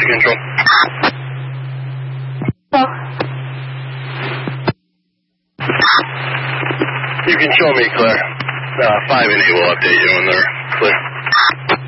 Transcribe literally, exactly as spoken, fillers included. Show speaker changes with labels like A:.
A: Taxi control.
B: Hello.
A: You can show me, Claire. Uh, five and eight will update you when they're clear.